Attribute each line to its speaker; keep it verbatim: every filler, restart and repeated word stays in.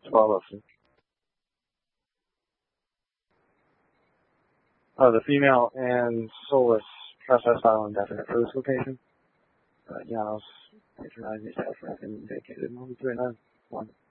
Speaker 1: twelve oh six. Oh, the female and soulless process file indefinite for this location. Uh, Janos patronizing staff and vacated one three nine one.